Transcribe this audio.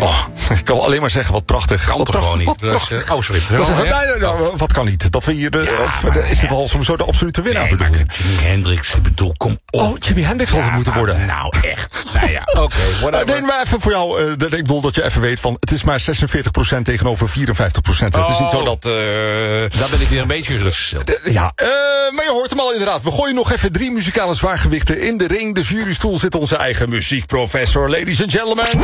Oh, ik kan alleen maar zeggen, wat prachtig. Kan toch gewoon niet? Sorry. Wat kan niet? Dat we hier... is dit al zo de absolute winnaar bedoeld? Jimi Hendrix, ik bedoel, kom op. Oh, Jimi Hendrix had het moeten worden. Nou, echt. Nou ja, oké. Nee, maar even voor jou. Ik bedoel dat je even weet van... Het is maar 46% tegenover 54%. Het is niet zo dat... Daar ben ik weer een beetje gerustgesteld. Maar je hoort hem al inderdaad. We gooien nog even 3 muzikale zwaargewichten in de ring. De jurystoel zit onze eigen muziekprofessor. Ladies and gentlemen.